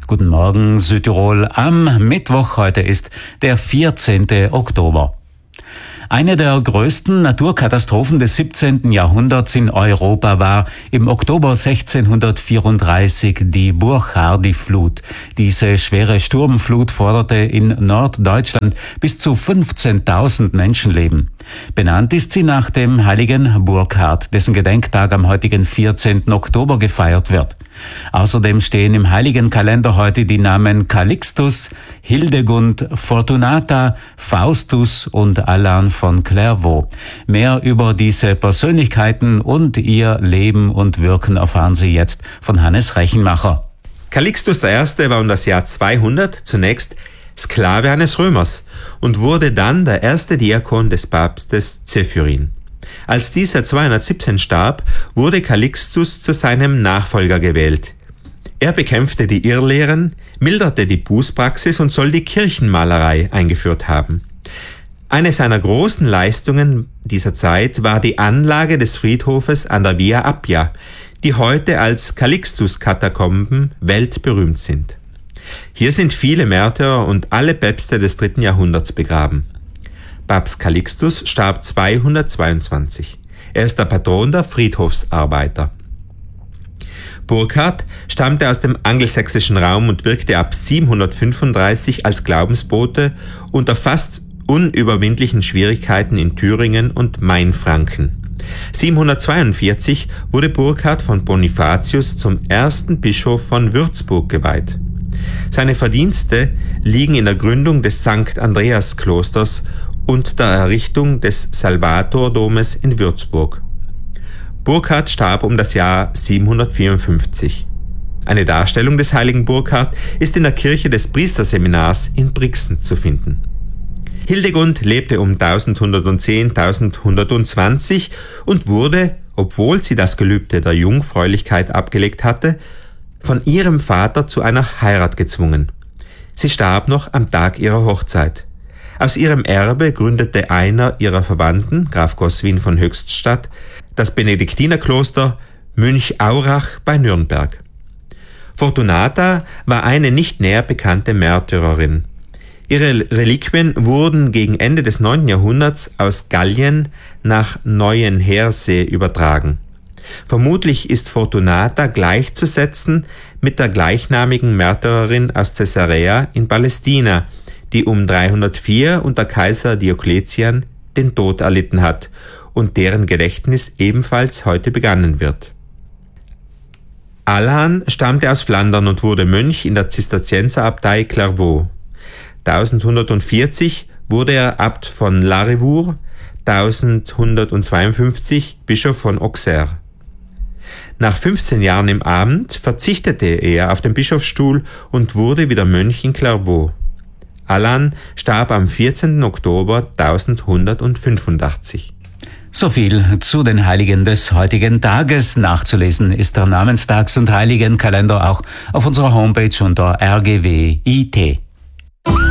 Guten Morgen, Südtirol. Am Mittwoch heute ist der 14. Oktober. Eine der größten Naturkatastrophen des 17. Jahrhunderts in Europa war im Oktober 1634 die Burchardiflut. Diese schwere Sturmflut forderte in Norddeutschland bis zu 15.000 Menschenleben. Benannt ist sie nach dem heiligen Burchard, dessen Gedenktag am heutigen 14. Oktober gefeiert wird. Außerdem stehen im heiligen Kalender heute die Namen Calixtus, Hildegund, Fortunata, Faustus und Alan von Clairvaux. Mehr über diese Persönlichkeiten und ihr Leben und Wirken erfahren Sie jetzt von Hannes Rechenmacher. Calixtus I. war um das Jahr 200 zunächst Sklave eines Römers und wurde dann der erste Diakon des Papstes Zephyrin. Als dieser 217 starb, wurde Calixtus zu seinem Nachfolger gewählt. Er bekämpfte die Irrlehren, milderte die Bußpraxis und soll die Kirchenmalerei eingeführt haben. Eine seiner großen Leistungen dieser Zeit war die Anlage des Friedhofes an der Via Appia, die heute als Calixtus-Katakomben weltberühmt sind. Hier sind viele Märtyrer und alle Päpste des 3. Jahrhunderts begraben. Papst Calixtus starb 222. Er ist der Patron der Friedhofsarbeiter. Burchard stammte aus dem angelsächsischen Raum und wirkte ab 735 als Glaubensbote unter fast unüberwindlichen Schwierigkeiten in Thüringen und Mainfranken. 742 wurde Burchard von Bonifatius zum ersten Bischof von Würzburg geweiht. Seine Verdienste liegen in der Gründung des St. Andreas Klosters und der Errichtung des Salvatordomes in Würzburg. Burchard starb um das Jahr 754. Eine Darstellung des heiligen Burchard ist in der Kirche des Priesterseminars in Brixen zu finden. Hildegund lebte um 1110-1120 und wurde, obwohl sie das Gelübde der Jungfräulichkeit abgelegt hatte, von ihrem Vater zu einer Heirat gezwungen. Sie starb noch am Tag ihrer Hochzeit. Aus ihrem Erbe gründete einer ihrer Verwandten, Graf Goswin von Höchststadt, das Benediktinerkloster Münchaurach bei Nürnberg. Fortunata war eine nicht näher bekannte Märtyrerin. Ihre Reliquien wurden gegen Ende des 9. Jahrhunderts aus Gallien nach Neuenheersee übertragen. Vermutlich ist Fortunata gleichzusetzen mit der gleichnamigen Märtyrerin aus Caesarea in Palästina, die um 304 unter Kaiser Diokletian den Tod erlitten hat und deren Gedächtnis ebenfalls heute begangen wird. Alan stammte aus Flandern und wurde Mönch in der Zisterzienserabtei Clairvaux. 1140 wurde er Abt von Larrivour, 1152 Bischof von Auxerre. Nach 15 Jahren im Amt verzichtete er auf den Bischofsstuhl und wurde wieder Mönch in Clairvaux. Alan starb am 14. Oktober 1185. So viel zu den Heiligen des heutigen Tages. Nachzulesen ist der Namenstags- und Heiligenkalender auch auf unserer Homepage unter rgw.it.